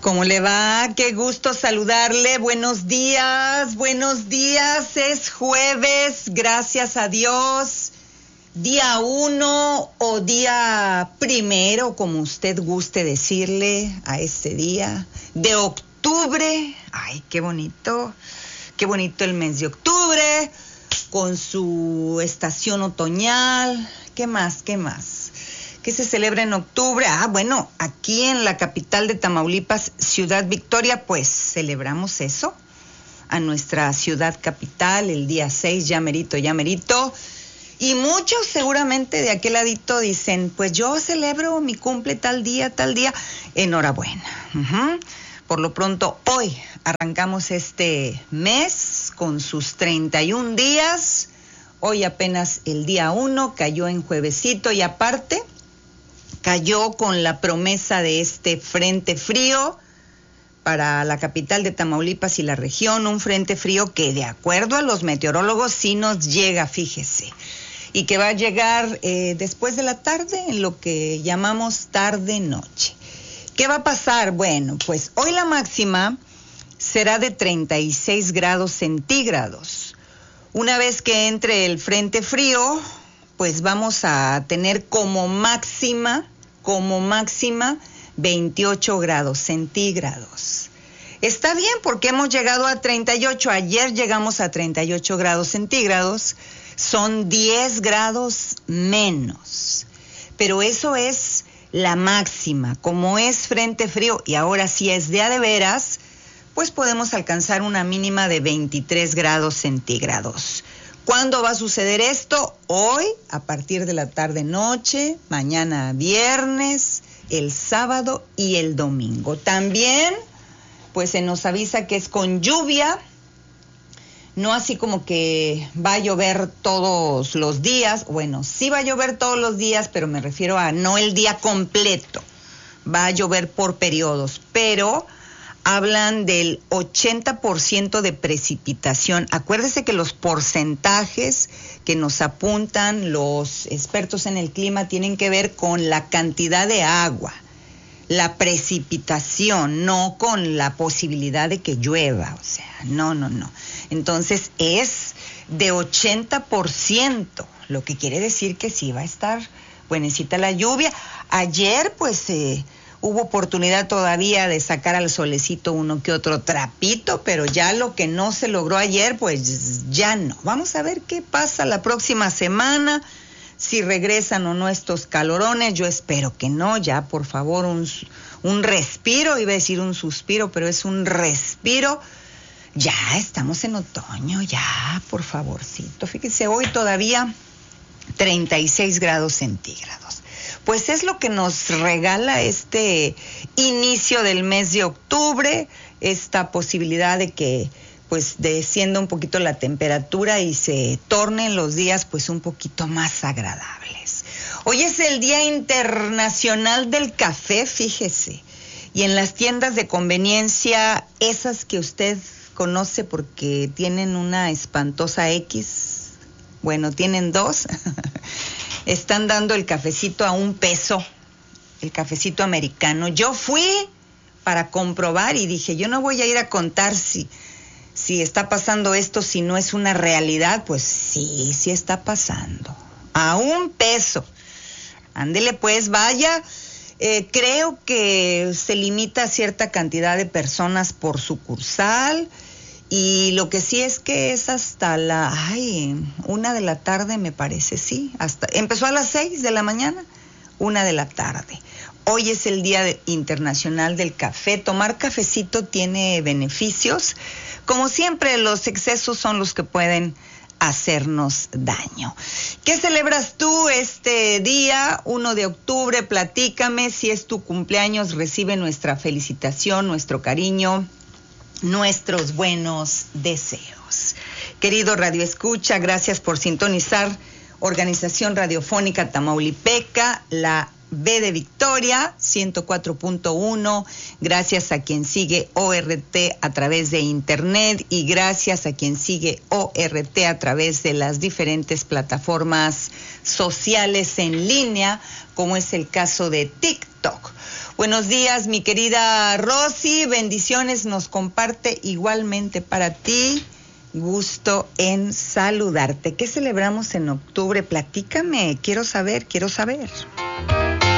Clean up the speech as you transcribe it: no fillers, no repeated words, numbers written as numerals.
¿Cómo le va? Qué gusto saludarle. Buenos días. Es jueves, gracias a Dios. Día 1 o día primero, como usted guste decirle a este día, de octubre. Ay, qué bonito el mes de octubre, con su estación otoñal. ¿Qué más? ¿Qué se celebra en octubre? Bueno, aquí en la capital de Tamaulipas, Ciudad Victoria, pues celebramos eso, a nuestra ciudad capital, el día 6, ya merito. Y muchos seguramente de aquel ladito dicen, pues yo celebro mi cumple tal día. Enhorabuena. Por lo pronto, hoy arrancamos este mes con sus 31 días. Hoy apenas el día 1, cayó en juevesito y aparte cayó con la promesa de este frente frío para la capital de Tamaulipas y la región, un frente frío que de acuerdo a los meteorólogos sí nos llega, fíjese, y que va a llegar después de la tarde, en lo que llamamos tarde-noche. ¿Qué va a pasar? Bueno, pues hoy la máxima será de 36 grados centígrados. Una vez que entre el frente frío, pues vamos a tener como máxima 28 grados centígrados. Está bien porque hemos llegado a 38, ayer llegamos a 38 grados centígrados, son 10 grados menos, pero eso es la máxima. Como es frente frío y ahora sí es de a de veras, pues podemos alcanzar una mínima de 23 grados centígrados. ¿Cuándo va a suceder esto? Hoy, a partir de la tarde-noche, mañana viernes, el sábado y el domingo. También, pues se nos avisa que es con lluvia, no así como que va a llover todos los días. Bueno, sí va a llover todos los días, pero me refiero a no el día completo. Va a llover por periodos, pero hablan del 80% de precipitación. Acuérdese que los porcentajes que nos apuntan los expertos en el clima tienen que ver con la cantidad de agua, la precipitación, no con la posibilidad de que llueva. O sea, no. Entonces es de 80%, lo que quiere decir que sí va a estar buenecita la lluvia. Ayer, pues, hubo oportunidad todavía de sacar al solecito uno que otro trapito, pero ya lo que no se logró ayer, pues ya no. Vamos a ver qué pasa la próxima semana, si regresan o no estos calorones. Yo espero que no, ya por favor un respiro, iba a decir un suspiro, pero es un respiro. Ya estamos en otoño, ya, por favorcito. Fíjese, hoy todavía 36 grados centígrados. Pues es lo que nos regala este inicio del mes de octubre, esta posibilidad de que pues descienda un poquito la temperatura y se tornen los días pues un poquito más agradables. Hoy es el Día Internacional del Café, fíjese, y en las tiendas de conveniencia, esas que usted conoce porque tienen una espantosa X, bueno, tienen dos, están dando el cafecito a $1, el cafecito americano. Yo fui para comprobar y dije, yo no voy a ir a contar si está pasando esto, si no es una realidad. Pues sí está pasando. A $1. Ándele pues, vaya. Creo que se limita a cierta cantidad de personas por sucursal. Y lo que sí es que es hasta 1 de la tarde, me parece, sí. Empezó a las 6 de la mañana, 1 de la tarde. Hoy es el Día Internacional del Café. Tomar cafecito tiene beneficios. Como siempre, los excesos son los que pueden hacernos daño. ¿Qué celebras tú este día, 1 de octubre? Platícame. Si es tu cumpleaños, recibe nuestra felicitación, nuestro cariño, nuestros buenos deseos. Querido Radio Escucha, gracias por sintonizar Organización Radiofónica Tamaulipeca, la B de Victoria, 104.1, gracias a quien sigue ORT a través de internet y gracias a quien sigue ORT a través de las diferentes plataformas sociales en línea, como es el caso de TikTok. Buenos días, mi querida Rosy. Bendiciones nos comparte igualmente para ti. Gusto en saludarte. ¿Qué celebramos en octubre? Platícame. Quiero saber.